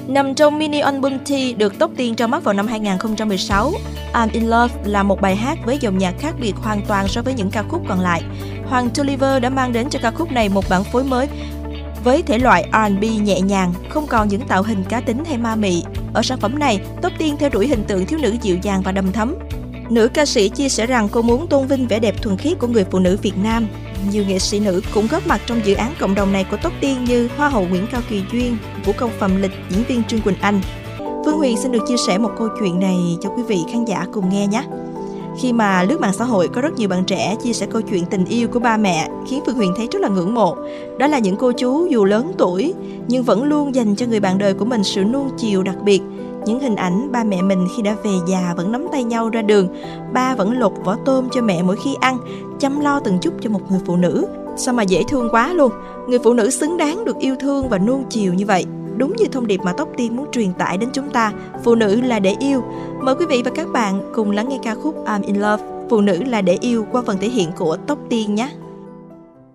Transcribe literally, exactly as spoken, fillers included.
Nằm trong mini album T được Tóc Tiên ra mắt vào năm hai nghìn không trăm mười sáu, I'm in Love là một bài hát với dòng nhạc khác biệt hoàn toàn so với những ca khúc còn lại. Hoàng Toliver đã mang đến cho ca khúc này một bản phối mới với thể loại R and B nhẹ nhàng, không còn những tạo hình cá tính hay ma mị. Ở sản phẩm này, Tóc Tiên theo đuổi hình tượng thiếu nữ dịu dàng và đầm thấm. Nữ ca sĩ chia sẻ rằng cô muốn tôn vinh vẻ đẹp thuần khiết của người phụ nữ Việt Nam. Nhiều nghệ sĩ nữ cũng góp mặt trong dự án cộng đồng này của Tóc Tiên như Hoa hậu Nguyễn Cao Kỳ Duyên, Vũ Công Phạm Lịch, diễn viên Trương Quỳnh Anh. Phương Huyền xin được chia sẻ một câu chuyện này cho quý vị khán giả cùng nghe nhé. Khi mà lướt mạng xã hội, có rất nhiều bạn trẻ chia sẻ câu chuyện tình yêu của ba mẹ khiến Phương Huyền thấy rất là ngưỡng mộ. Đó là những cô chú dù lớn tuổi nhưng vẫn luôn dành cho người bạn đời của mình sự nuông chiều đặc biệt. Những hình ảnh ba mẹ mình khi đã về già vẫn nắm tay nhau ra đường, ba vẫn lột vỏ tôm cho mẹ mỗi khi ăn, chăm lo từng chút cho một người phụ nữ. Sao mà dễ thương quá luôn, người phụ nữ xứng đáng được yêu thương và nuông chiều như vậy. Đúng như thông điệp mà Tóc Tiên muốn truyền tải đến chúng ta, phụ nữ là để yêu. Mời quý vị và các bạn cùng lắng nghe ca khúc I'm in Love, phụ nữ là để yêu qua phần thể hiện của Tóc Tiên nhé.